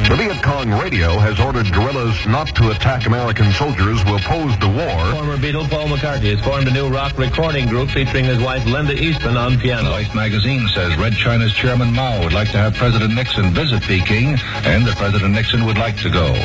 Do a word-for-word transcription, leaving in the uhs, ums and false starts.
The Viet Cong radio has ordered guerrillas not to attack American soldiers who opposed the war. Former Beatle Paul McCartney has formed a new rock recording group featuring his wife Linda Eastman on piano. Life magazine says Red China's Chairman Mao would like to have President Nixon visit Peking and that President Nixon would like to go.